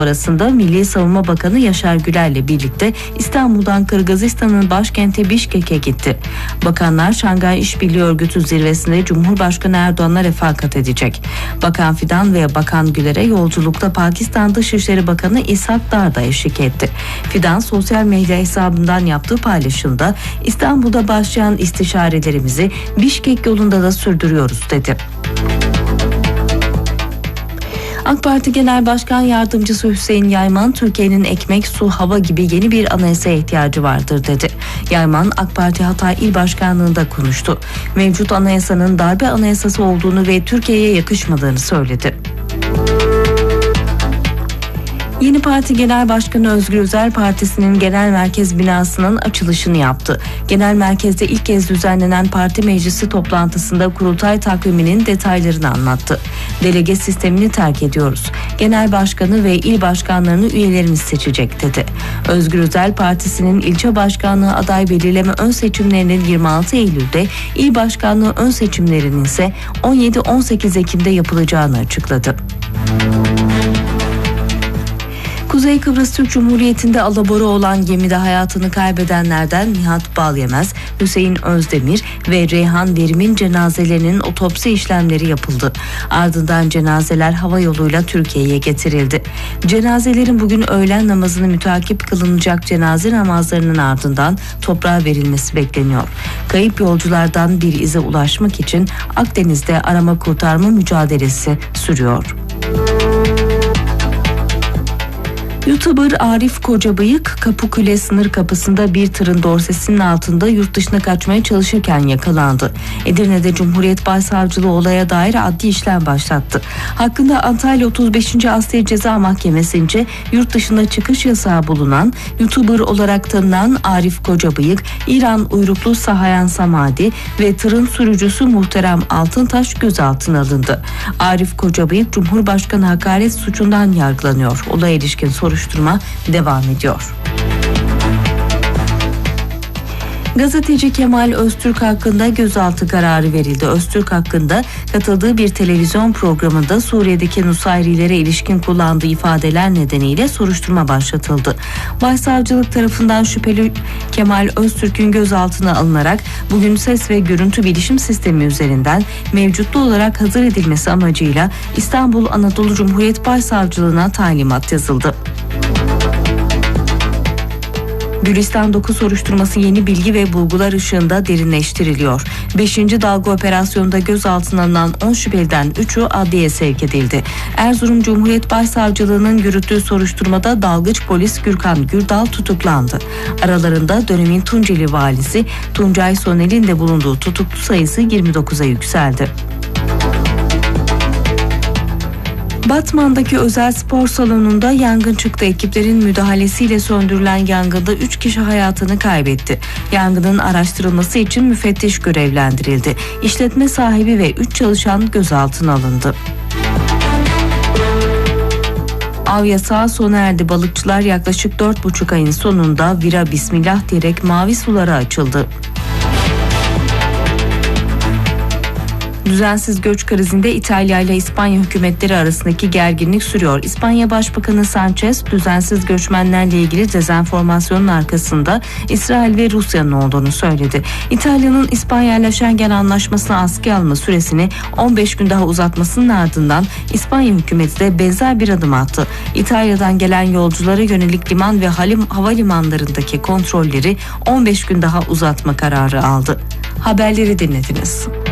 arasında Milli Savunma Bakanı Yaşar Güler'le birlikte İstanbul'dan Kırgızistan'ın başkenti Bişkek'e gitti. Bakanlar Şangay İşbirliği Örgütü zirvesinde Cumhurbaşkanı Erdoğan'la refakat edecek. Bakan Fidan ve Bakan Güler'e yolculukta Pakistan Dışişleri Bakanı İshak Dar da eşlik etti. Fidan sosyal medya hesabından yaptığı paylaşımda İstanbul'da başlayan istişarelerimizi Bişkek yolunda da sürdürüyoruz dedi. AK Parti Genel Başkan Yardımcısı Hüseyin Yayman, Türkiye'nin ekmek, su, hava gibi yeni bir anayasaya ihtiyacı vardır dedi. Yayman, AK Parti Hatay İl Başkanlığı'nda konuştu. Mevcut anayasanın darbe anayasası olduğunu ve Türkiye'ye yakışmadığını söyledi. Yeni Parti Genel Başkanı Özgür Özel Partisi'nin genel merkez binasının açılışını yaptı. Genel merkezde ilk kez düzenlenen parti meclisi toplantısında kurultay takviminin detaylarını anlattı. Delege sistemini terk ediyoruz. Genel başkanı ve il başkanlarını üyelerimiz seçecek dedi. Özgür Özel Partisi'nin ilçe başkanlığı aday belirleme ön seçimlerinin 26 Eylül'de, il başkanlığı ön seçimlerinin ise 17-18 Ekim'de yapılacağını açıkladı. Kuzey Kıbrıs Türk Cumhuriyeti'nde alabora olan gemide hayatını kaybedenlerden Nihat Balyemez, Hüseyin Özdemir ve Reyhan Verim'in cenazelerinin otopsi işlemleri yapıldı. Ardından cenazeler hava yoluyla Türkiye'ye getirildi. Cenazelerin bugün öğlen namazını mütakip kılınacak cenaze namazlarının ardından toprağa verilmesi bekleniyor. Kayıp yolculardan bir ize ulaşmak için Akdeniz'de arama kurtarma mücadelesi sürüyor. YouTuber Arif Kocabıyık, Kapıkule sınır kapısında bir tırın dorsesinin altında yurt dışına kaçmaya çalışırken yakalandı. Edirne'de Cumhuriyet Başsavcılığı olaya dair adli işlem başlattı. Hakkında Antalya 35. Asliye Ceza Mahkemesi'nce yurt dışına çıkış yasağı bulunan YouTuber olarak tanınan Arif Kocabıyık, İran uyruklu Sahayan Samadi ve tırın sürücüsü Muhterem Altıntaş gözaltına alındı. Arif Kocabıyık, Cumhurbaşkanı hakaret suçundan yargılanıyor. Olaya ilişkin soruşturma devam ediyor. Gazeteci Kemal Öztürk hakkında gözaltı kararı verildi. Öztürk hakkında katıldığı bir televizyon programında Suriye'deki Nusayrilere ilişkin kullandığı ifadeler nedeniyle soruşturma başlatıldı. Başsavcılık tarafından şüpheli Kemal Öztürk'ün gözaltına alınarak bugün ses ve görüntü bilişim sistemi üzerinden mevcutlu olarak hazır edilmesi amacıyla İstanbul Anadolu Cumhuriyet Başsavcılığına talimat yazıldı. Gülistan 9 soruşturması yeni bilgi ve bulgular ışığında derinleştiriliyor. 5. dalga operasyonunda gözaltına alınan 10 şüpheliden 3'ü adliyeye sevk edildi. Erzurum Cumhuriyet Başsavcılığı'nın yürüttüğü soruşturmada dalgıç polis Gürkan Gürdal tutuklandı. Aralarında dönemin Tunceli valisi Tuncay Sonel'in de bulunduğu tutuklu sayısı 29'a yükseldi. Batman'daki özel spor salonunda yangın çıktı. Ekiplerin müdahalesiyle söndürülen yangında 3 kişi hayatını kaybetti. Yangının araştırılması için müfettiş görevlendirildi. İşletme sahibi ve 3 çalışan gözaltına alındı. Av yasağı sona erdi. Balıkçılar yaklaşık 4,5 ayın sonunda vira bismillah diyerek mavi sulara açıldı. Düzensiz göç krizinde İtalya ile İspanya hükümetleri arasındaki gerginlik sürüyor. İspanya Başbakanı Sanchez, düzensiz göçmenlerle ilgili dezenformasyonun arkasında İsrail ve Rusya'nın olduğunu söyledi. İtalya'nın İspanya ile Schengen Anlaşması'na askıya alma süresini 15 gün daha uzatmasının ardından İspanya hükümeti de benzer bir adım attı. İtalya'dan gelen yolculara yönelik liman ve havalimanlarındaki kontrolleri 15 gün daha uzatma kararı aldı. Haberleri dinlediniz.